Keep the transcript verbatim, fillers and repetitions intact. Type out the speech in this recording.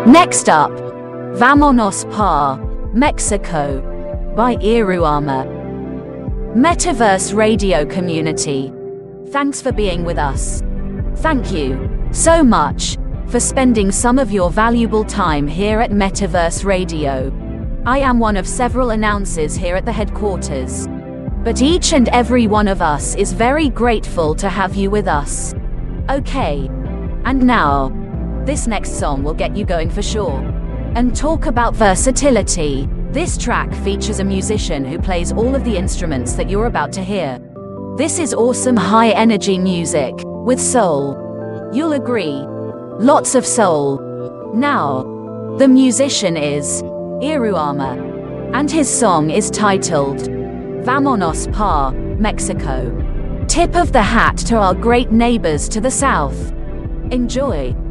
Next up, Vámonos pa Mexico by Iruama. Metaverse Radio Community, thanks for being with us. Thank you so much for spending some of your valuable time here at Metaverse Radio. I am one of several announcers here at the headquarters, but each and every one of us is very grateful to have you with us. Okay, and now, this next song will get you going for sure. And talk about versatility. This track features a musician who plays all of the instruments that you're about to hear. This is awesome high-energy music with soul. You'll agree. Lots of soul. Now, the musician is Iruama, and his song is titled Vámonos pa Mexico. Tip of the hat to our great neighbors to the south. Enjoy.